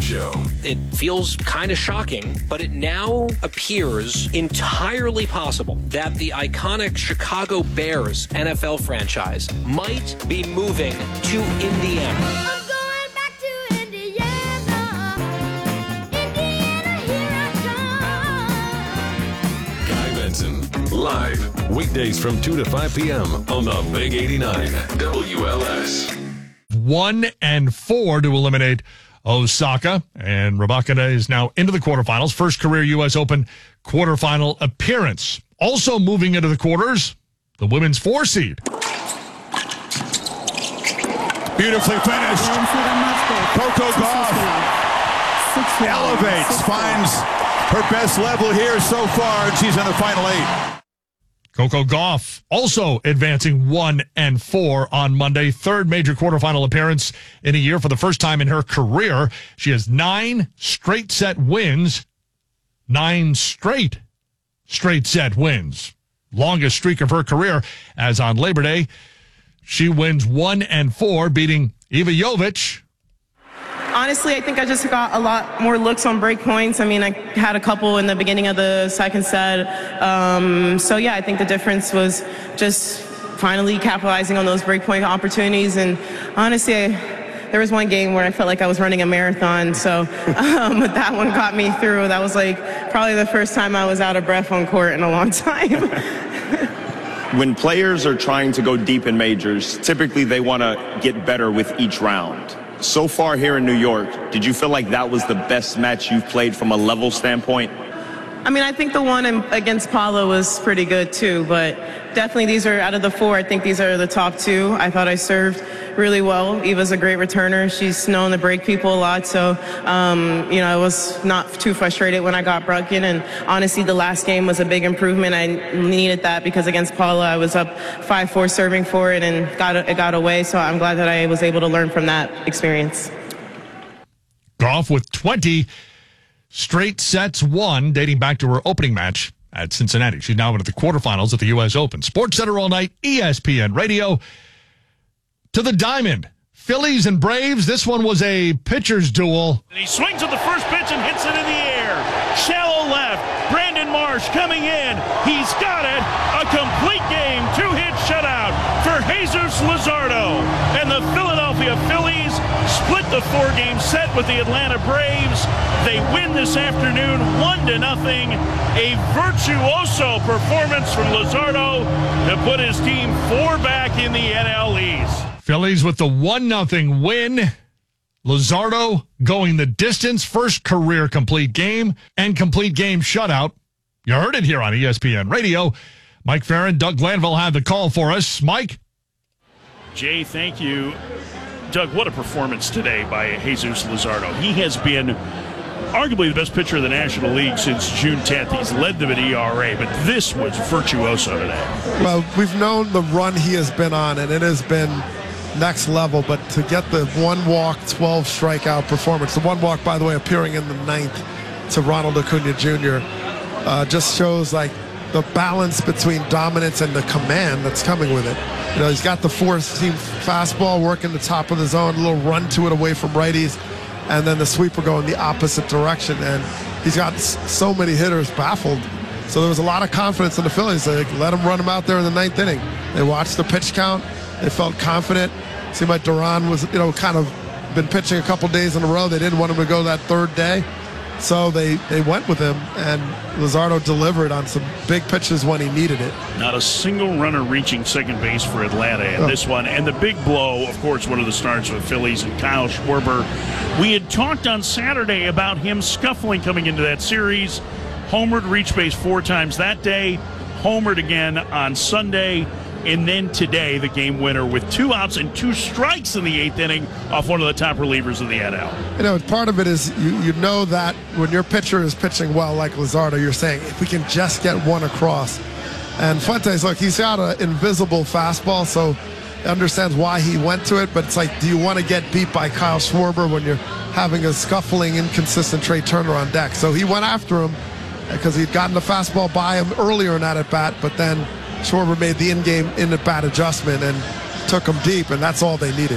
Show. It feels kind of shocking, but it now appears entirely possible that the iconic Chicago Bears NFL franchise might be moving to Indiana. I'm going back to Indiana. Indiana, here I come. Guy Benson, live, weekdays from 2 to 5 p.m. on the Big 89 WLS. 1-4 to eliminate Osaka, and Rybakina is now into the quarterfinals. First career U.S. Open quarterfinal appearance. Also moving into the quarters, the women's 4 seed. Beautifully finished. Coco Gauff elevates, finds her best level here so far, and she's in the final 8. Coco Gauff also advancing 1-4 on Monday. Third major quarterfinal appearance in a year for the first time in her career. She has 9 straight set wins. 9 straight set wins. Longest streak of her career, as on Labor Day, she wins 1-4, beating Iva Jovic. Honestly, I think I just got a lot more looks on break points. I mean, I had a couple in the beginning of the second set. So, yeah, I think the difference was just finally capitalizing on those break point opportunities. And honestly, there was one game where I felt like I was running a marathon. So that one got me through. That was like probably the first time I was out of breath on court in a long time. When players are trying to go deep in majors, typically they want to get better with each round. So far here in New York, did you feel like that was the best match you've played from a level standpoint? I mean, I think the one against Paula was pretty good too, but definitely these are out of the 4. I think these are the top 2. I thought I served really well. Eva's a great returner. She's known to break people a lot, so I was not too frustrated when I got broken. And honestly, the last game was a big improvement. I needed that because against Paula, I was up 5-4 serving for it and it got away. So I'm glad that I was able to learn from that experience. Gauff with 20 straight sets won, dating back to her opening match at Cincinnati. She's now into the quarterfinals at the U.S. Open. Sports Center all night, ESPN Radio. To the diamond. Phillies and Braves. This one was a pitcher's duel. And he swings at the first pitch and hits it in the air. Shallow left. Brandon Marsh coming in. He's got it. A complete game. 2-hit shutout for Jesus Luzardo. And the Philadelphia Phillies split the 4-game set with the Atlanta Braves. They win this afternoon 1-0. A virtuoso performance from Luzardo to put his team 4 back in the NL East. Phillies with the 1-0 win. Luzardo going the distance. First career complete game and complete game shutout. You heard it here on ESPN Radio. Mike Farron, Doug Glanville had the call for us. Mike? Jay, thank you. Doug, what a performance today by Jesus Luzardo. He has been arguably the best pitcher of the National League since June 10th. He's led them at ERA, but this was virtuoso today. Well, we've known the run he has been on, and it has been next level, but to get the 1 walk, 12 strikeout performance, the 1 walk, by the way, appearing in the 9th to Ronald Acuna Jr., just shows like the balance between dominance and the command that's coming with it. You know, he's got the 4-seam fastball working the top of the zone, a little run to it away from righties, and then the sweeper going the opposite direction. And he's got so many hitters baffled. So there was a lot of confidence in the Phillies. They let him run him out there in the 9th inning. They watched the pitch count. They felt confident. Seemed like Duran was, kind of been pitching a couple days in a row. They didn't want him to go that 3rd day. So they went with him, and Luzardo delivered on some big pitches when he needed it. Not a single runner reaching second base for Atlanta in this one. And the big blow, of course, one of the stars for the Phillies, and Kyle Schwarber. We had talked on Saturday about him scuffling coming into that series. Homered, reached base 4 times that day. Homered again on Sunday. And then today, the game winner with 2 outs and 2 strikes in the 8th inning off one of the top relievers of the NL. Part of it is you know that when your pitcher is pitching well like Luzardo, you're saying, if we can just get one across. And Fuentes, look, he's got an invisible fastball, so understands why he went to it, but it's like, do you want to get beat by Kyle Schwarber when you're having a scuffling, inconsistent Trey Turner on deck? So he went after him because he'd gotten the fastball by him earlier in that at-bat, but then Schwarber made the in-at-bat adjustment and took him deep, and that's all they needed.